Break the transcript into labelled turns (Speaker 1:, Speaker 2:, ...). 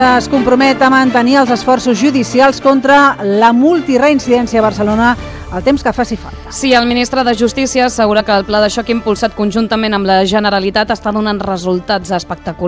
Speaker 1: Es compromet a mantenir els esforços judicials contra la multireincidència a Barcelona el temps que faci falta.
Speaker 2: Sí, el ministre de Justícia assegura que el pla de xoc impulsat conjuntament amb la Generalitat està donant resultats espectaculars.